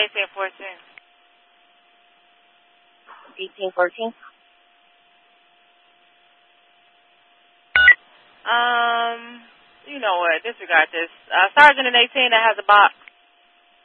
1814. 1814. You know what? Disregard this. Sergeant in 18 that has a box.